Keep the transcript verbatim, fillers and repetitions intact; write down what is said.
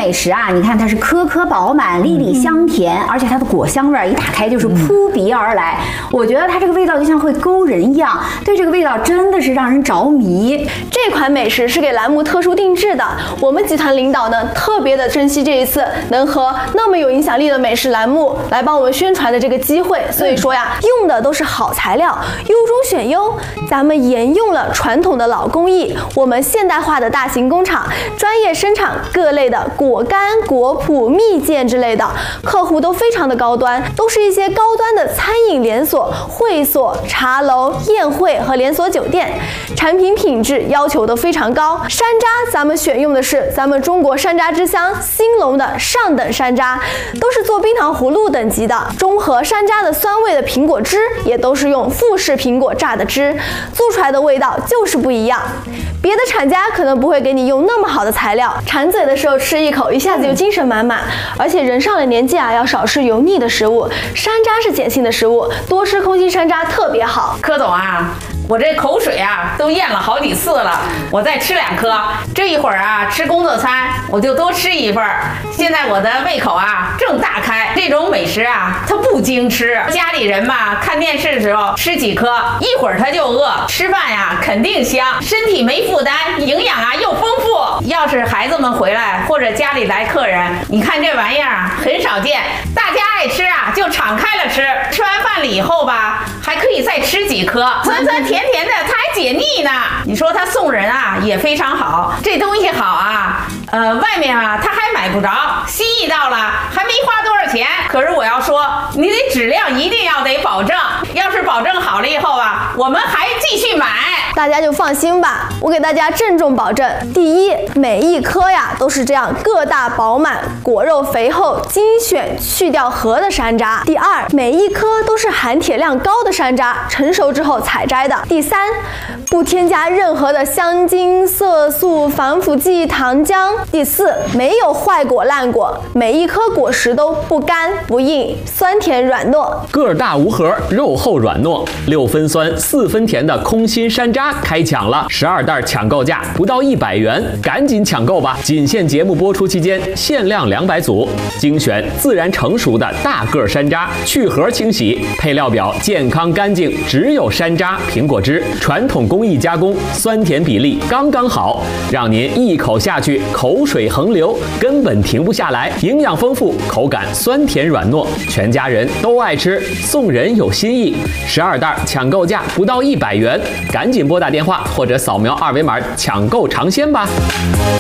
美食啊，你看它是颗颗饱满、粒粒香甜，而且它的果香味儿一打开就是扑鼻而来。我觉得它这个味道就像会勾人一样，对这个味道真的是让人着迷。 这款美食是给栏目特殊定制的，我们集团领导呢特别的珍惜这一次能和那么有影响力的美食栏目来帮我们宣传的这个机会，所以说呀，用的都是好材料，优中选优。咱们沿用了传统的老工艺，我们现代化的大型工厂专业生产各类的果干、果脯、蜜饯之类的，客户都非常的高端，都是一些高端的餐饮连锁、会所、茶楼、宴会和连锁酒店，产品品质要求都非常高。山楂咱们选用的是咱们中国山楂之乡兴隆的上等山楂，都是做冰糖葫芦等级的，中和山楂的酸味的苹果汁也都是用富士苹果榨的汁，做出来的味道就是不一样。别的厂家可能不会给你用那么好的材料，馋嘴的时候吃一口，一下子就精神满满。而且人上了年纪啊，要少吃油腻的食物，山楂是碱性的食物，多吃空心山楂特别好。 柯总啊，我这口水啊都咽了好几次了，我再吃两颗。这一会儿啊吃工作餐，我就多吃一份。现在我的胃口啊正大开，这种美食啊它不经吃，家里人嘛看电视的时候吃几颗，一会儿他就饿，吃饭呀肯定香，身体没负担，营养啊又丰富。要是孩子们回来或者家里来客人，你看这玩意儿啊很少见，大家爱吃啊就敞开了吃，吃完饭了以后吧还可以再吃几颗，酸酸甜甜的，它还解腻呢。你说它送人啊也非常好，这东西好啊，呃，外面啊它还买不着，心意到了还没花多少钱。可是我要说，你得质量一定要得保证，要是保证好了以后啊，我们还继续买。 大家就放心吧，我给大家郑重保证：第一，每一颗呀都是这样个大饱满、果肉肥厚、精选去掉核的山楂；第二，每一颗都是含铁量高的山楂，成熟之后采摘的；第三，不添加任何的香精、色素、防腐剂、糖浆；第四，没有坏果烂果，每一颗果实都不干不硬，酸甜软糯， 个大无核，肉厚软糯，六分酸四分甜的空心山楂开抢了，十二袋抢购价不到一百元，赶紧抢购吧！仅限节目播出期间，限量两百组，精选自然成熟的大个山楂，去核清洗，配料表健康干净，只有山楂、苹果汁，传统工艺加工，酸甜比例刚刚好，让您一口下去口水横流，根本停不下来，营养丰富，口感酸甜软糯，全家人都爱吃，送人有新意。十二袋抢购价不到一百元，赶紧拨打电话或者扫描二维码抢购尝鲜吧。